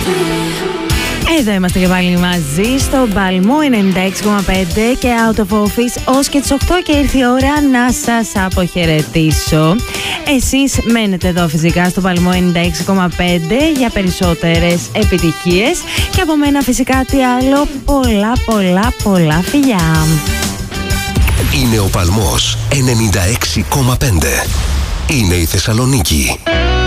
Εδώ είμαστε και πάλι μαζί στο Παλμό 96,5 και Out of Office ως και τις 8 και ήρθε η ώρα να σας αποχαιρετήσω. Εσείς μένετε εδώ φυσικά στο Παλμό 96,5 για περισσότερες επιτυχίες και από μένα φυσικά τι άλλο, πολλά φιλιά. Είναι ο Παλμός 96,5. Είναι η Θεσσαλονίκη.